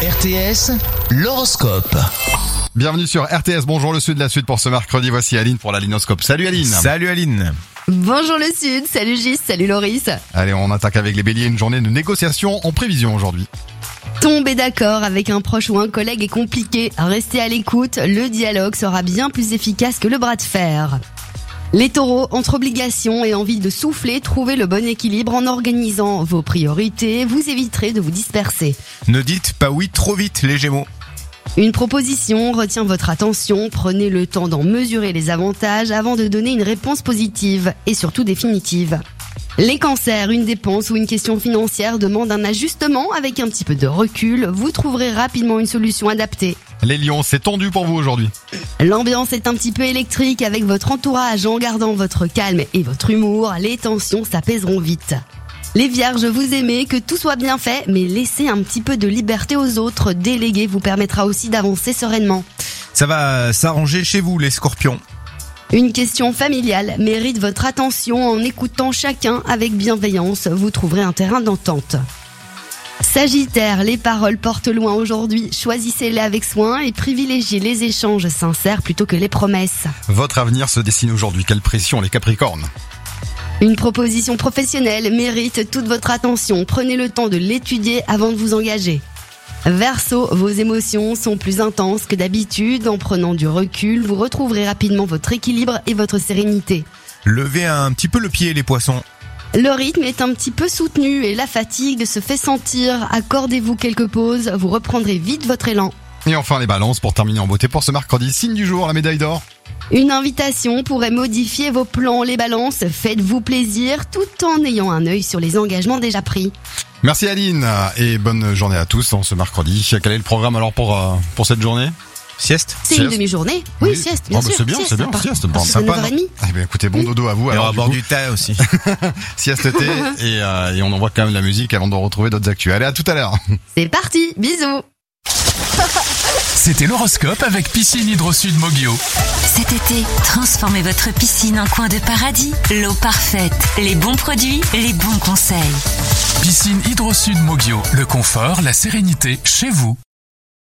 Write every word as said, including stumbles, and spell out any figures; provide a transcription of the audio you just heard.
R T S, l'horoscope. Bienvenue sur R T S, bonjour le Sud, la Suite pour ce mercredi. Voici Aline pour la Linoscope. Salut Aline. Salut Aline. Bonjour le Sud, salut Gis, salut Loris. Allez, on attaque avec les béliers, une journée de négociation en prévision aujourd'hui. Tomber d'accord avec un proche ou un collègue est compliqué. Restez à l'écoute, le dialogue sera bien plus efficace que le bras de fer. Les taureaux, entre obligations et envie de souffler, trouvez le bon équilibre en organisant vos priorités, vous éviterez de vous disperser. Ne dites pas oui trop vite les Gémeaux. Une proposition retient votre attention, prenez le temps d'en mesurer les avantages avant de donner une réponse positive et surtout définitive. Les cancers, une dépense ou une question financière demande un ajustement avec un petit peu de recul, vous trouverez rapidement une solution adaptée. Les lions, c'est tendu pour vous aujourd'hui. L'ambiance est un petit peu électrique avec votre entourage en gardant votre calme et votre humour, les tensions s'apaiseront vite. Les vierges, vous aimez que tout soit bien fait, mais laissez un petit peu de liberté aux autres, déléguer vous permettra aussi d'avancer sereinement. Ça va s'arranger chez vous les scorpions. Une question familiale mérite votre attention en écoutant chacun avec bienveillance, vous trouverez un terrain d'entente. Sagittaire, les paroles portent loin aujourd'hui, choisissez-les avec soin et privilégiez les échanges sincères plutôt que les promesses. Votre avenir se dessine aujourd'hui, quelle pression les capricornes. Une proposition professionnelle mérite toute votre attention, prenez le temps de l'étudier avant de vous engager. Verseau, vos émotions sont plus intenses que d'habitude, en prenant du recul, vous retrouverez rapidement votre équilibre et votre sérénité. Levez un petit peu le pied les poissons. Le rythme est un petit peu soutenu et la fatigue se fait sentir, accordez-vous quelques pauses, vous reprendrez vite votre élan. Et enfin les balances, pour terminer en beauté pour ce mercredi, signe du jour, la médaille d'or. Une invitation pourrait modifier vos plans, les balances, faites-vous plaisir tout en ayant un œil sur les engagements déjà pris. Merci Aline et bonne journée à tous en ce mercredi. Quel est le programme alors pour, euh, pour cette journée? Sieste. C'est Sieste. une demi-journée. Oui, Oui. sieste, bien Oh, bah, sûr. c'est bien, sieste, c'est bien, par- sieste, à bon, partir de sympa, neuf heures trente. Eh bien écoutez, bon dodo à vous. Et on Alors, va du boire coup, du thé aussi. sieste thé et, euh, et on envoie quand même la musique avant de retrouver d'autres actus. Allez, à tout à l'heure. C'est parti, bisous. C'était l'horoscope avec Piscine Hydro-Sud Mogio. Cet été, transformez votre piscine en coin de paradis. L'eau parfaite, les bons produits, les bons conseils. Piscine Hydro-Sud Mogio, le confort, la sérénité chez vous.